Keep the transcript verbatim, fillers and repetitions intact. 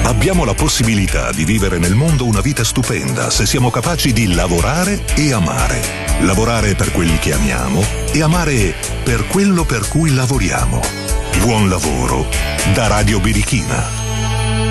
Abbiamo la possibilità di vivere nel mondo una vita stupenda se siamo capaci di lavorare e amare. Lavorare per quelli che amiamo e amare per quello per cui lavoriamo. Buon lavoro da Radio Birichina.